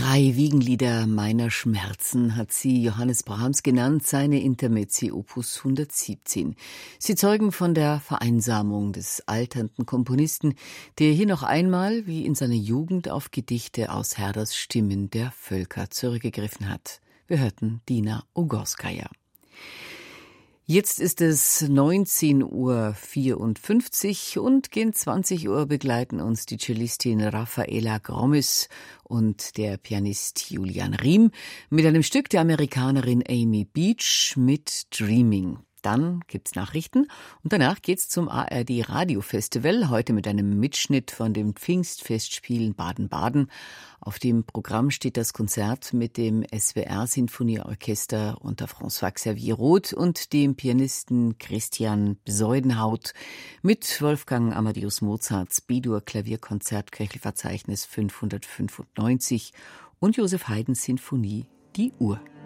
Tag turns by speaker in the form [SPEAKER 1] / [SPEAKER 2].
[SPEAKER 1] 3 Wiegenlieder meiner Schmerzen hat sie Johannes Brahms genannt, seine Intermezzi Opus 117. Sie zeugen von der Vereinsamung des alternden Komponisten, der hier noch einmal, wie in seiner Jugend, auf Gedichte aus Herders Stimmen der Völker zurückgegriffen hat. Wir hörten Dina Ugorskaja. Jetzt ist es 19:54 Uhr und gegen 20 Uhr begleiten uns die Cellistin Rafaela Grommis und der Pianist Julian Riem mit einem Stück der Amerikanerin Amy Beach mit Dreaming. Dann gibt's Nachrichten und danach geht's zum ARD Radiofestival, heute mit einem Mitschnitt von dem Pfingstfestspielen Baden-Baden. Auf dem Programm steht das Konzert mit dem SWR-Sinfonieorchester unter François-Xavier Roth und dem Pianisten Christian Besuidenhout mit Wolfgang Amadeus Mozarts B-Dur Klavierkonzert Köchelverzeichnis 595 und Joseph Haydns Sinfonie Die Uhr.